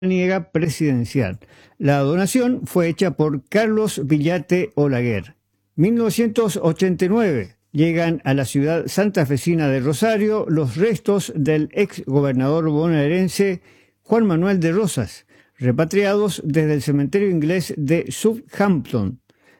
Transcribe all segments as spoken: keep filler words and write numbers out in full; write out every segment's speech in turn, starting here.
niega presidencial. La donación fue hecha por Carlos Villate Olaguer. mil novecientos ochenta y nueve. Llegan a la ciudad santafesina de Rosario los restos del ex gobernador bonaerense Juan Manuel de Rosas, repatriados desde el cementerio inglés de Southampton.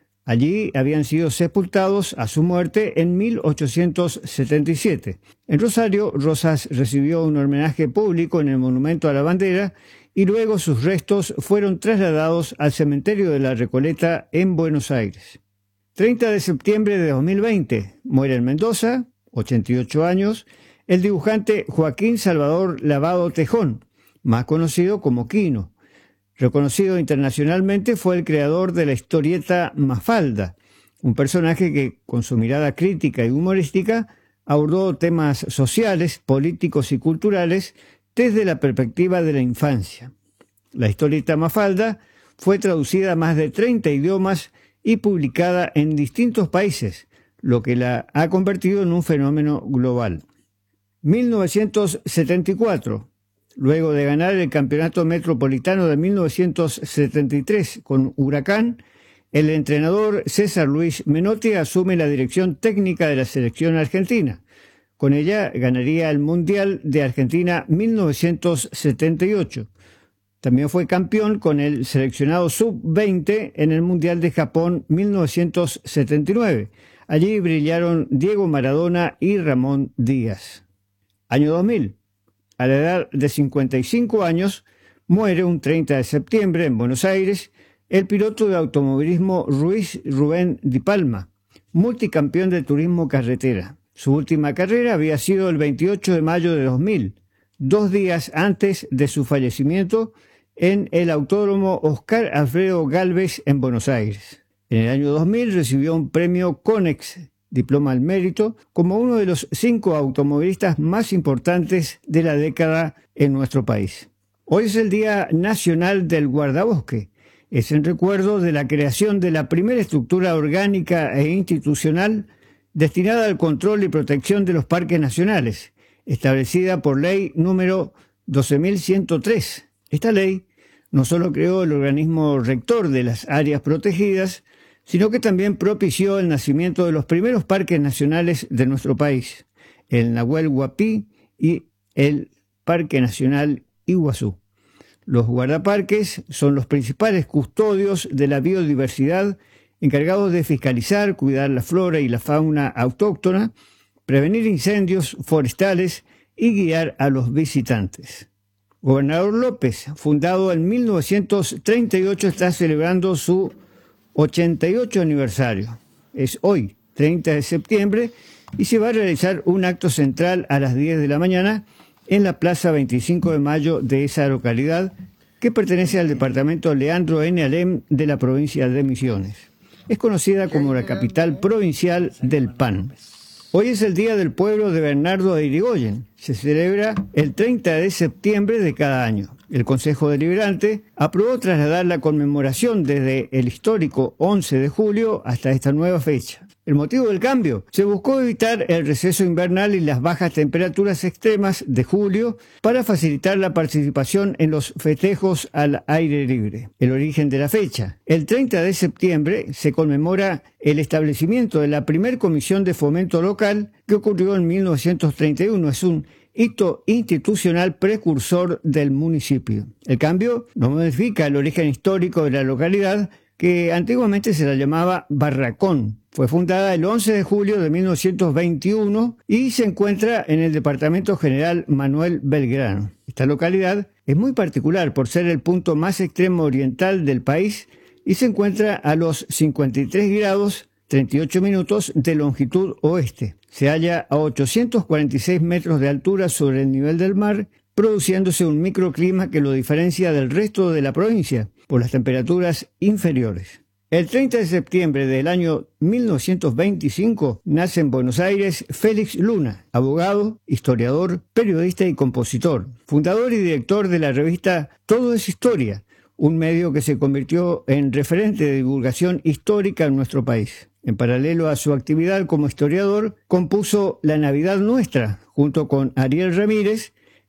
Allí habían sido sepultados a su muerte en mil ochocientos setenta y siete. En Rosario, Rosas recibió un homenaje público en el Monumento a la Bandera y luego sus restos fueron trasladados al cementerio de la Recoleta en Buenos Aires. treinta de septiembre de dos mil veinte, muere en Mendoza, ochenta y ocho años, el dibujante Joaquín Salvador Lavado Tejón, más conocido como Quino. Reconocido internacionalmente, fue el creador de la historieta Mafalda, un personaje que, con su mirada crítica y humorística, abordó temas sociales, políticos y culturales desde la perspectiva de la infancia. La historieta Mafalda fue traducida a más de treinta idiomas y publicada en distintos países, lo que la ha convertido en un fenómeno global. mil novecientos setenta y cuatro. Luego de ganar el Campeonato Metropolitano de mil novecientos setenta y tres con Huracán, el entrenador César Luis Menotti asume la dirección técnica de la selección argentina. Con ella ganaría el Mundial de Argentina mil novecientos setenta y ocho. También fue campeón con el seleccionado sub veinte en el Mundial de Japón mil novecientos setenta y nueve. Allí brillaron Diego Maradona y Ramón Díaz. Año dos mil. A la edad de cincuenta y cinco años, muere un treinta de septiembre en Buenos Aires el piloto de automovilismo Ruiz Rubén Di Palma, multicampeón de turismo carretera. Su última carrera había sido el veintiocho de mayo de dos mil, dos días antes de su fallecimiento en el Autódromo Oscar Alfredo Gálvez en Buenos Aires. En el año dos mil recibió un premio Conex, diploma al mérito, como uno de los cinco automovilistas más importantes de la década en nuestro país. Hoy es el Día Nacional del Guardabosque. Es en recuerdo de la creación de la primera estructura orgánica e institucional destinada al control y protección de los parques nacionales, establecida por ley número doce mil ciento tres. Esta ley no solo creó el organismo rector de las áreas protegidas, sino que también propició el nacimiento de los primeros parques nacionales de nuestro país, el Nahuel Huapi y el Parque Nacional Iguazú. Los guardaparques son los principales custodios de la biodiversidad, encargados de fiscalizar, cuidar la flora y la fauna autóctona, prevenir incendios forestales y guiar a los visitantes. Gobernador López, fundado en mil novecientos treinta y ocho, está celebrando su ochenta y ocho aniversario. Es hoy, treinta de septiembre, y se va a realizar un acto central a las diez de la mañana en la Plaza veinticinco de mayo de esa localidad, que pertenece al departamento Leandro N. Alem de la provincia de Misiones. Es conocida como la capital provincial del pan. Hoy es el Día del Pueblo de Bernardo de Irigoyen. Se celebra el treinta de septiembre de cada año. El Consejo Deliberante aprobó trasladar la conmemoración desde el histórico once de julio hasta esta nueva fecha. El motivo del cambio: se buscó evitar el receso invernal y las bajas temperaturas extremas de julio para facilitar la participación en los festejos al aire libre. El origen de la fecha: el treinta de septiembre se conmemora el establecimiento de la primer comisión de fomento local, que ocurrió en mil novecientos treinta y uno. Es un hito institucional precursor del municipio. El cambio no modifica el origen histórico de la localidad, que antiguamente se la llamaba Barracón. Fue fundada el once de julio de mil novecientos veintiuno y se encuentra en el departamento general Manuel Belgrano. Esta localidad es muy particular por ser el punto más extremo oriental del país y se encuentra a los cincuenta y tres grados treinta y ocho minutos de longitud oeste. Se halla a ochocientos cuarenta y seis metros de altura sobre el nivel del mar, produciéndose un microclima que lo diferencia del resto de la provincia por las temperaturas inferiores. El treinta de septiembre del año mil novecientos veinticinco nace en Buenos Aires Félix Luna, abogado, historiador, periodista y compositor, fundador y director de la revista Todo es Historia, un medio que se convirtió en referente de divulgación histórica en nuestro país. En paralelo a su actividad como historiador, compuso La Navidad Nuestra, junto con Ariel Ramírez,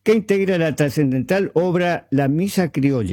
que integra la trascendental obra La Misa Criolla.